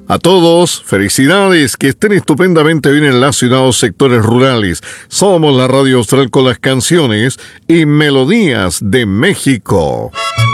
A todos, felicidades, que estén estupendamente bien en la ciudad o sectores rurales. Somos la Radio Austral con las canciones y melodías de México.